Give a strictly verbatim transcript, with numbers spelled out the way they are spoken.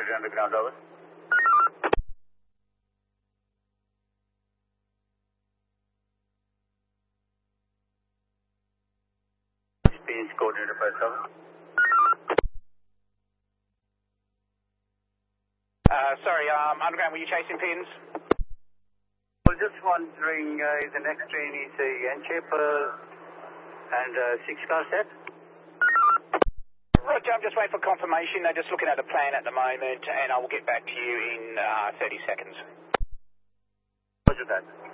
City Underground, over. Pins coordinator first, over. Uh, sorry, um, Underground, were you chasing pins? I was just wondering uh, if the next train is a N-shaper and uh, six car set? Roger, I'm just waiting for confirmation. They're just looking at the plan at the moment, and I will get back to you in uh, thirty seconds. Roger that.